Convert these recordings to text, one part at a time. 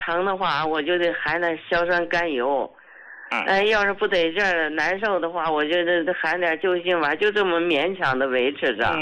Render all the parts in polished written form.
疼的话，我就得含那硝酸甘油。要是不得劲儿难受的话，我就得含点救心丸，就这么勉强的维持着。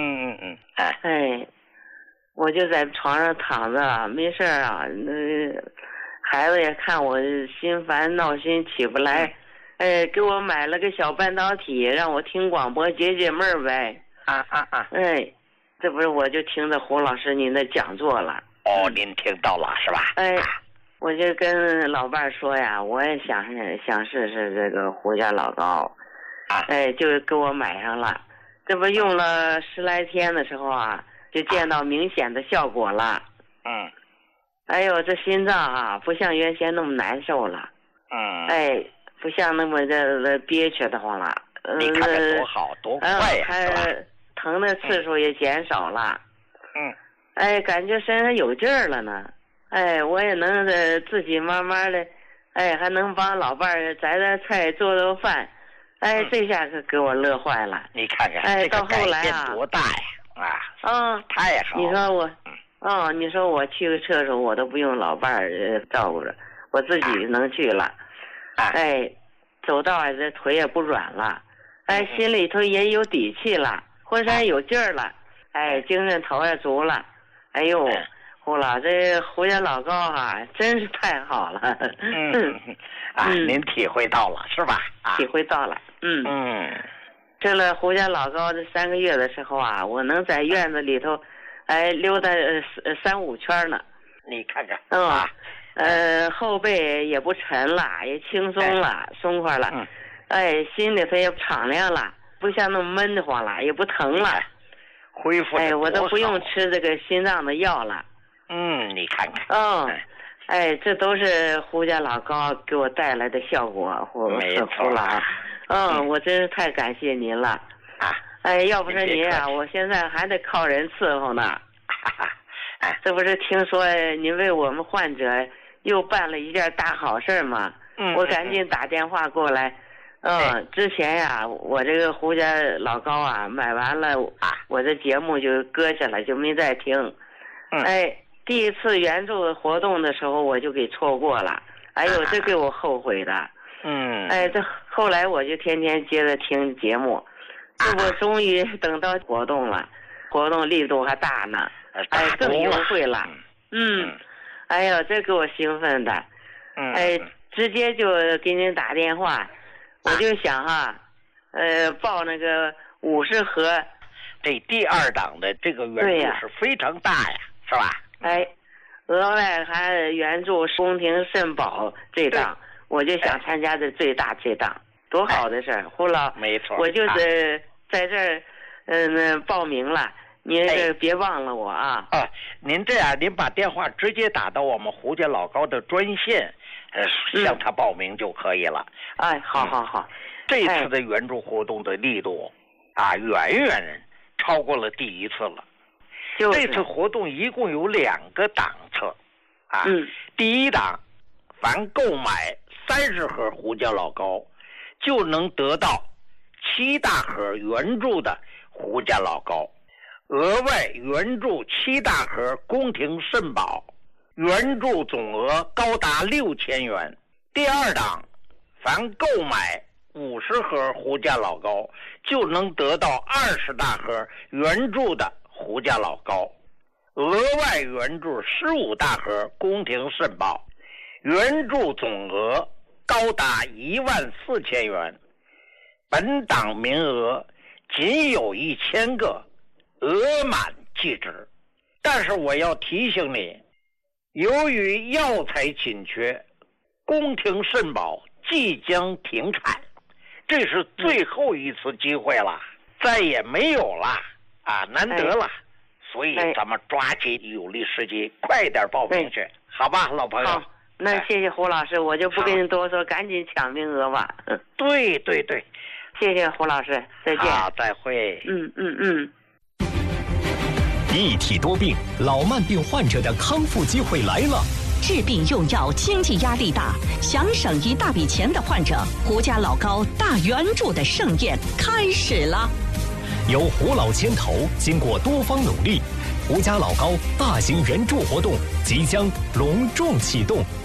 我就在床上躺着，没事啊。孩子也看我心烦闹心起不来，给我买了个小半导体，让我听广播解解闷儿呗。这不是我就听着胡老师您的讲座了。 您听到了是吧？ 我就跟老伴儿说呀，我也想试试这个胡家老高，就给我买上了。这不用了10来天的时候啊，就见到明显的效果了。哎呦，这心脏啊，不像原先那么难受了。不像那么的憋屈的慌了。 你看这多好，多快呀，是吧？ 疼的次数也减少了。感觉身上有劲儿了呢。我也能自己慢慢的，还能帮老伴儿摘菜做饭。这下可给我乐坏了。 你看看， 到后来啊， 多大呀！太好了。 你说你说我去个厕所，我都不用老伴儿照顾着，我自己能去了。走道这腿也不软了，心里头也有底气了，浑身有劲儿了，精神头也足了。哎呦，胡老，这胡家老高真是太好了。 您体会到了是吧？ 体会到了。吃了胡家老高这3个月的时候啊，我能在院子里头溜达3、5圈呢。 你看看。 后背也不沉了，也轻松了，松快了。心里头也敞亮了，不像那么闷得慌了，也不疼了。 恢复。 我都不用吃这个心脏的药了。 你看看。 这都是胡家老高给我带来的效果， 没错了。我真是太感谢您了。要不是您啊，我现在还得靠人伺候呢。这不是听说您为我们患者又办了一件大好事吗？我赶紧打电话过来。之前呀，我这个胡家老高买完了，我这节目就搁下了，就没再听。第一次援助活动的时候我就给错过了，这给我后悔的。这后来我就天天接着听节目，我终于等到活动了，活动力度还大呢，更优惠了。这给我兴奋的。直接就给您打电话，我就想报那个50盒。 这第2档的这个援助是非常大呀，是吧？ 额外还援助宫廷肾宝这档，我就想参加这档，多好的事儿！胡老， 没错， 我就是在这儿报名了，您别忘了我啊！ 您这样，您把电话直接打到我们胡家老高的专线，向他报名就可以了。 好。 这次的援助活动的力度远远超过了第1次了。这次活动一共有2个档次。第1档，凡购买30盒胡家老高，就能得到7大盒援助的胡家老高，额外援助7大盒宫廷肾宝，援助总额高达6000元。第2档，凡购买50盒胡家老高，就能得到20大盒援助的胡家老高，额外援助15大盒宫廷肾宝，援助总额高达14000元。本档名额仅有1000个，额满即止。但是我要提醒你，由于药材紧缺，宫廷肾宝即将停产，这是最后一次机会了，再也没有了难得了。所以咱们抓紧有利时机，快点报名去，好吧，老朋友。 好，那谢谢胡老师，我就不跟你多说，赶紧抢名额吧。 对， 谢谢胡老师，再见。 好，再会。 一体多病，老慢病患者的康复机会来了。 治病用药，经济压力大，想省一大笔钱的患者，胡家老高大援助的盛宴开始了。 由胡老牵头，经过多方努力，胡家老高大型援助活动即将隆重启动。